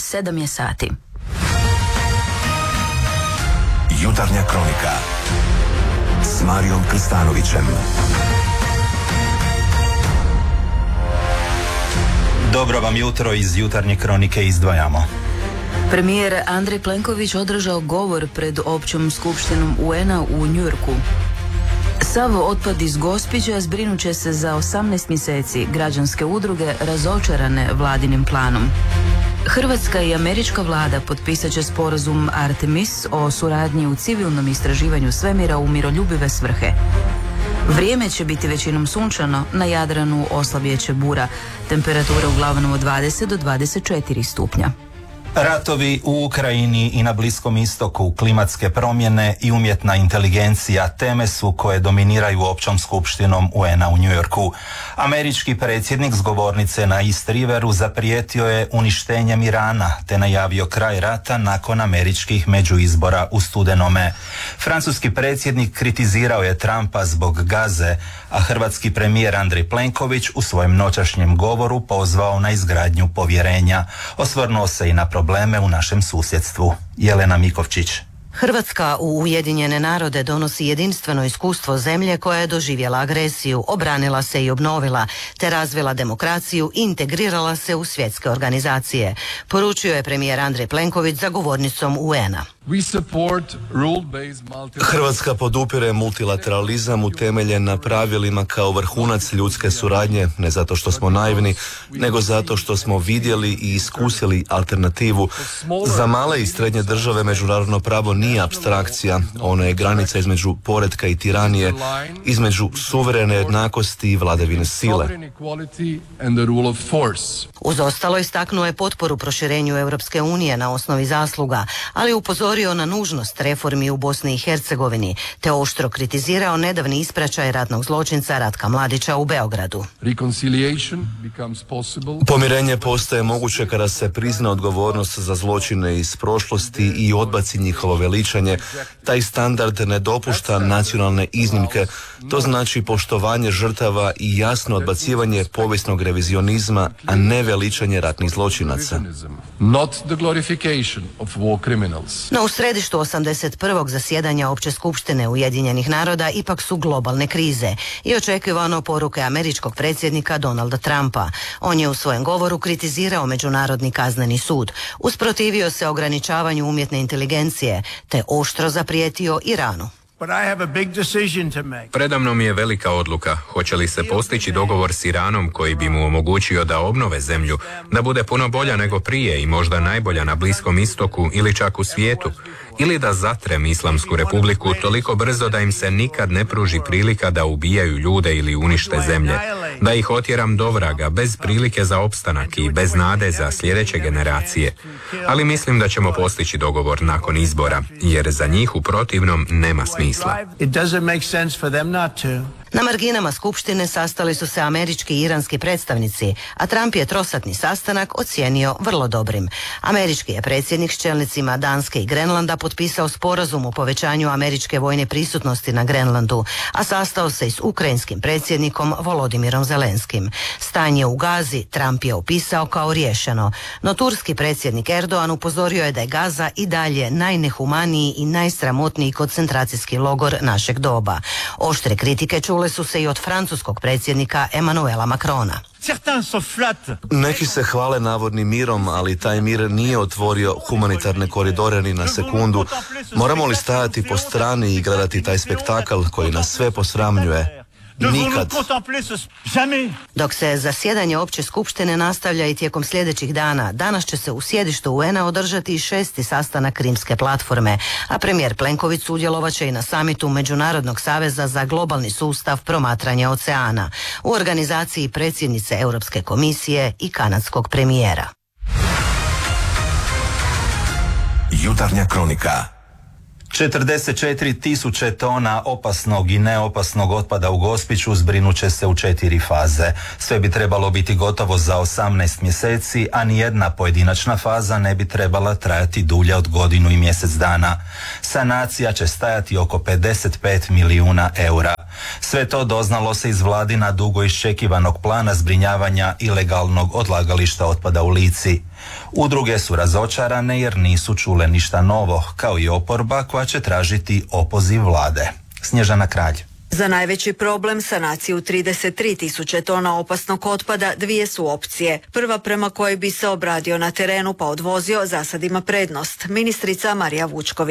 7 je sati. Jutarnja kronika s Marijom Krstanovićem. Dobro vam jutro, iz jutarnje kronike izdvajamo. Premijer Andrej Plenković održao govor pred općom skupštinom UN-a u Njujorku. Sav otpad iz Gospića zbrinut će se za 18 mjeseci. Građanske udruge razočarane vladinim planom. Hrvatska i američka vlada potpisat će sporazum Artemis o suradnji u civilnom istraživanju svemira u miroljubive svrhe. Vrijeme će biti većinom sunčano, na Jadranu oslabjet će bura. Temperatura uglavnom od 20 do 24 stupnja. Ratovi u Ukrajini i na Bliskom istoku, klimatske promjene i umjetna inteligencija teme su koje dominiraju općom skupštinom UN-a u Njujorku. Američki predsjednik s govornice na East Riveru zaprijetio je uništenjem Irana te najavio kraj rata nakon američkih međuizbora u studenome. Francuski predsjednik kritizirao je Trumpa zbog Gaze, a hrvatski premijer Andrej Plenković u svojem noćašnjem govoru pozvao na izgradnju povjerenja. Osvrnuo se i na probleme u našem susjedstvu. Jelena Mikovčić. Hrvatska u Ujedinjene narode donosi jedinstveno iskustvo zemlje koja je doživjela agresiju, obranila se i obnovila, te razvila demokraciju i integrirala se u svjetske organizacije, poručio je premijer Andrej Plenković za govornicom UN-a. Hrvatska podupire multilateralizam utemeljen na pravilima kao vrhunac ljudske suradnje, ne zato što smo naivni, nego zato što smo vidjeli i iskusili alternativu. Za male i srednje države međunarodno pravo nije apstrakcija, ono je granica između poretka i tiranije, između suverene jednakosti i vladavine sile. Uz ostalo istaknuo je potporu proširenju Europske unije na osnovi zasluga, ali upozorio na nužnost reformi u Bosni i Hercegovini, te oštro kritizirao nedavni ispraćaj ratnog zločinca Ratka Mladića u Beogradu. Pomirenje postaje moguće kada se prizna odgovornost za zločine iz prošlosti i odbaci njihovo veličanje. Taj standard ne dopušta nacionalne iznimke. To znači poštovanje žrtava i jasno odbacivanje povijesnog revizionizma, a ne veličanje ratnih zločinaca. No, u središtu 81. zasjedanja Opće skupštine Ujedinjenih naroda ipak su globalne krize i očekivano poruke američkog predsjednika Donalda Trumpa. On je u svojem govoru kritizirao Međunarodni kazneni sud, usprotivio se ograničavanju umjetne inteligencije, te oštro zaprijetio Iranu. Predamnom je velika odluka. Hoće li se postići dogovor s Iranom koji bi mu omogućio da obnove zemlju, da bude puno bolja nego prije i možda najbolja na Bliskom istoku ili čak u svijetu, ili da zatrem Islamsku republiku toliko brzo da im se nikad ne pruži prilika da ubijaju ljude ili unište zemlje, da ih otjeram do vraga bez prilike za opstanak i bez nade za sljedeće generacije. Ali mislim da ćemo postići dogovor nakon izbora, jer za njih u protivnom nema smisla. Na marginama skupštine sastali su se američki i iranski predstavnici, a Trump je trosatni sastanak ocijenio vrlo dobrim. Američki je predsjednik s čelnicima Danske i Grenlanda potpisao sporazum o povećanju američke vojne prisutnosti na Grenlandu, a sastao se i s ukrajinskim predsjednikom Volodimirom Zelenskim. Stanje u Gazi Trump je opisao kao riješeno, no turski predsjednik Erdogan upozorio je da je Gaza i dalje najnehumaniji i najsramotniji koncentracijski logor našeg doba. Oštre kritike čule su se i od francuskog predsjednika Emmanuela Macrona. Neki se hvale navodnim mirom, ali taj mir nije otvorio humanitarne koridore ni na sekundu. Moramo li stajati po strani i gledati taj spektakl koji nas sve posramljuje? Nikad. Dok se zasjedanje opće skupštine nastavlja i tijekom sljedećih dana, danas će se u sjedištu UN-a održati i 6. sastanak Krimske platforme, a premijer Plenković sudjelovat će i na samitu Međunarodnog saveza za globalni sustav promatranja oceana u organizaciji predsjednice Europske komisije i kanadskog premijera. Jutarnja kronika. 44.000 tona opasnog i neopasnog otpada u Gospiću zbrinut će se u 4 faze. Sve bi trebalo biti gotovo za 18 mjeseci, a nijedna pojedinačna faza ne bi trebala trajati dulje od godinu i mjesec dana. Sanacija će stajati oko 55 milijuna eura. Sve to doznalo se iz vladina dugo iščekivanog plana zbrinjavanja ilegalnog odlagališta otpada u Lici. Udruge su razočarane jer nisu čule ništa novo, kao i oporba koja će tražiti opoziv vlade. Snježana Kralj. Za najveći problem, sanaciju 33.000 tona opasnog otpada, dvije su opcije. Prva, prema kojoj bi se obradio na terenu pa odvozio, za sad ima prednost. Ministrica Marija Vučković